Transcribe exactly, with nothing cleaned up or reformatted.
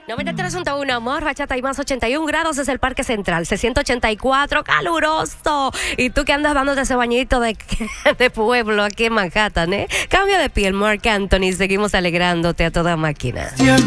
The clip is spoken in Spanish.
noventa y tres punto uno, amor, bachata y más, ochenta y un grados es el Parque Central, se ciento ochenta y cuatro, caluroso. Y tú que andas dándote ese bañito de, de pueblo aquí en Manhattan, ¿eh? Cambio de piel, Marc Anthony, seguimos alegrándote a toda máquina.